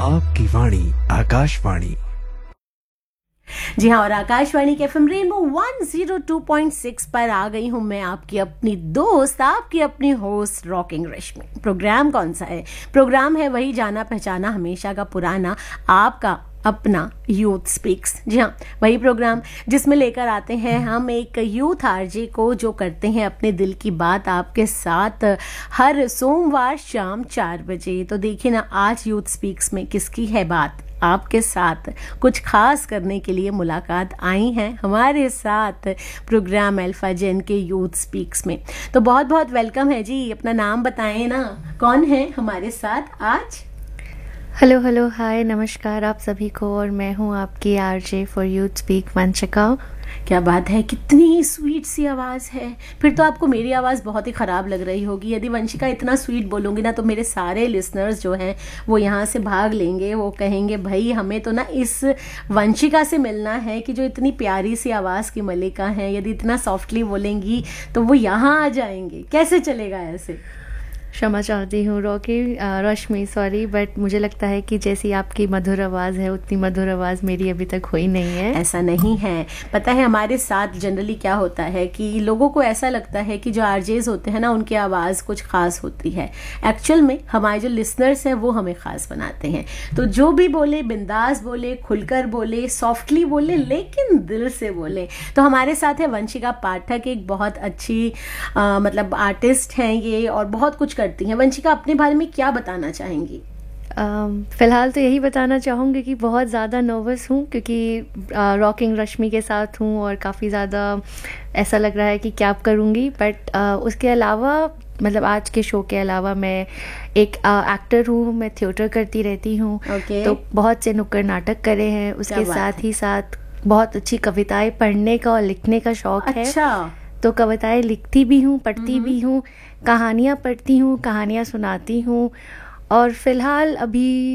आपकी वाणी आकाशवाणी। जी हाँ, और आकाशवाणी के एफएम रेनबो 102.6 पर आ गई हूँ मैं, आपकी अपनी दोस्त, आपकी अपनी होस्ट रॉकिंग रश्मि। प्रोग्राम कौन सा है? प्रोग्राम है वही जाना पहचाना हमेशा का पुराना, आपका अपना यूथ स्पीक्स। जी हाँ, वही प्रोग्राम जिसमें लेकर आते हैं हम एक यूथ आरजे को, जो करते हैं अपने दिल की बात आपके साथ हर सोमवार शाम 4 बजे। तो देखिए ना, आज यूथ स्पीक्स में किसकी है बात, आपके साथ कुछ खास करने के लिए मुलाकात आई हैं हमारे साथ प्रोग्राम अल्फा जेन के यूथ स्पीक्स में। तो बहुत बहुत वेलकम है जी। अपना नाम बताएं ना, कौन है हमारे साथ आज? हेलो हेलो हाय नमस्कार आप सभी को, और मैं हूँ आपकी RJ for youth speak Vanshika. क्या बात है, कितनी स्वीट सी आवाज़ है। फिर तो आपको मेरी आवाज़ बहुत ही ख़राब लग रही होगी। यदि वंशिका इतना स्वीट बोलूँगी ना, तो मेरे सारे लिसनर्स जो हैं वो यहाँ से भाग लेंगे। वो कहेंगे भाई हमें तो ना इस वंशिका से मिलना है कि जो इतनी प्यारी सी आवाज़ की मलिका हैं। यदि इतना सॉफ्टली बोलेंगी तो वो यहाँ आ जाएंगे। कैसे चलेगा ऐसे? क्षमा चाहती हूँ रश्मि, सॉरी, बट मुझे लगता है कि जैसी आपकी मधुर आवाज़ है उतनी मधुर आवाज़ मेरी अभी तक हुई नहीं है। ऐसा नहीं है। पता है हमारे साथ जनरली क्या होता है कि लोगों को ऐसा लगता है कि जो आरजेज होते हैं ना, उनकी आवाज़ कुछ खास होती है। एक्चुअल में हमारे जो लिसनर्स हैं वो हमें खास बनाते हैं। तो जो भी बोले बिंदास बोले, खुलकर बोले, सॉफ्टली बोले, लेकिन दिल से बोले। तो हमारे साथ है वंशिका पाठक, एक बहुत अच्छी मतलब आर्टिस्ट हैं ये, और बहुत कुछ करती हैं। वंशिका, अपने बारे में क्या बताना चाहेंगी? फ़िलहाल तो यही बताना चाहूँगी कि बहुत ज़्यादा नर्वस हूँ, क्योंकि रॉकिंग रश्मि के साथ हूँ और काफ़ी ज़्यादा ऐसा लग रहा है कि क्या करूँगी। बट उसके अलावा, मतलब आज के शो के अलावा, मैं एक एक्टर हूँ, मैं थिएटर करती रहती हूँ। तो बहुत से नुक्कड़ नाटक करे हैं। उसके साथ ही साथ बहुत अच्छी कविताएं पढ़ने का और लिखने का शौक़ है। तो कविताएं लिखती भी हूँ, पढ़ती भी हूँ, कहानियाँ पढ़ती हूँ, कहानियाँ सुनाती हूँ। और फिलहाल अभी